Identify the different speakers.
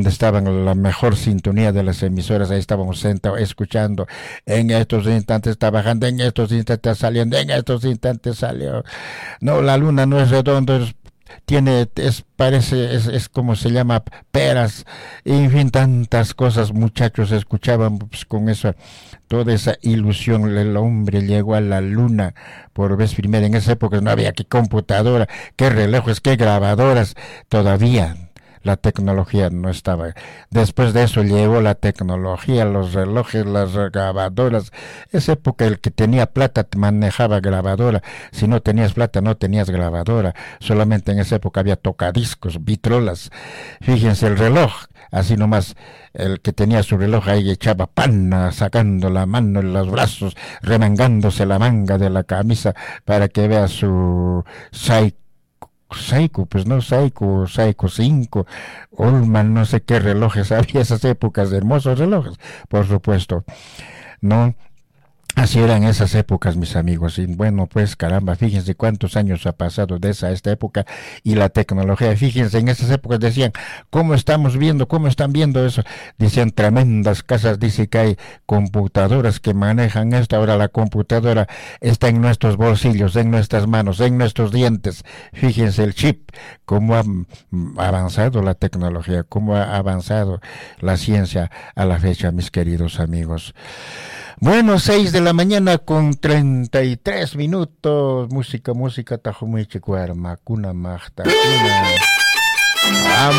Speaker 1: donde estaban la mejor sintonía de las emisoras, ahí estábamos sentados escuchando, en estos instantes está bajando, en estos instantes está saliendo, en estos instantes salió. No, la luna no es redonda, tiene, es como se llama, peras, en fin, tantas cosas, muchachos, escuchaban pues, con esa, toda esa ilusión, el hombre llegó a la luna por vez primera. En esa época no había que computadora, que relojes, que grabadoras, todavía la tecnología no estaba. Después de eso llegó la tecnología, los relojes, las grabadoras. Esa época el que tenía plata manejaba grabadora. Si no tenías plata no tenías grabadora. Solamente en esa época había tocadiscos, vitrolas. Fíjense el reloj. Así nomás, el que tenía su reloj ahí echaba pana, sacando la mano en los brazos, remangándose la manga de la camisa para que vea su Seiko, pues no, Seiko 5, Ullman, no sé qué relojes había esas épocas, hermosos relojes, por supuesto, ¿no? Así eran esas épocas, mis amigos, y bueno, pues caramba, fíjense cuántos años ha pasado de esta época y la tecnología, fíjense, en esas épocas decían, ¿cómo estamos viendo, cómo están viendo eso? Decían, tremendas casas, dice que hay computadoras que manejan esto, ahora la computadora está en nuestros bolsillos, en nuestras manos, en nuestros dientes, fíjense el chip, cómo ha avanzado la tecnología, cómo ha avanzado la ciencia a la fecha, mis queridos amigos. Bueno, 6 de la mañana con 33 minutos. Música, tajo muy chicuarma, cuna magta, cuna.